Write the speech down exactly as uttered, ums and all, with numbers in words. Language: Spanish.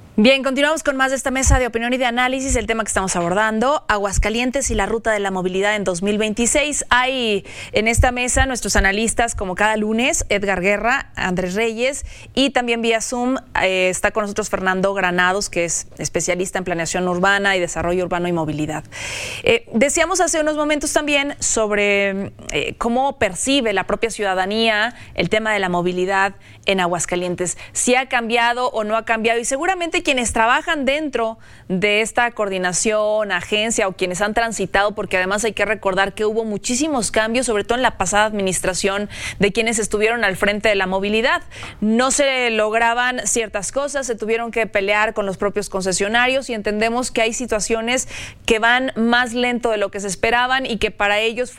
Bien, continuamos con más de esta mesa de opinión y de análisis. El tema que estamos abordando, Aguascalientes y la ruta de la movilidad en dos mil veintiséis. Hay en esta mesa nuestros analistas, como cada lunes, Edgar Guerra, Andrés Reyes, y también vía Zoom eh, está con nosotros Fernando Granados, que es especialista en planeación urbana y desarrollo urbano y movilidad. Eh, decíamos hace unos momentos también sobre eh, cómo percibe la propia ciudadanía el tema de la movilidad en Aguascalientes, si ha cambiado o no ha cambiado, y seguramente quienes trabajan dentro de esta coordinación, agencia, o quienes han transitado, porque además hay que recordar que hubo muchísimos cambios, sobre todo en la pasada administración, de quienes estuvieron al frente de la movilidad. No se lograban ciertas cosas, se tuvieron que pelear con los propios concesionarios, y entendemos que hay situaciones que van más lento de lo que se esperaban y que para ellos fue